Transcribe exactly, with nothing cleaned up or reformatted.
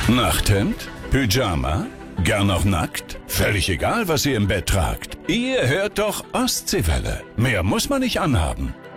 Nachthemd? Pyjama? Gern auch nackt? Völlig egal, was ihr im Bett tragt. Ihr hört doch Ostseewelle. Mehr muss man nicht anhaben.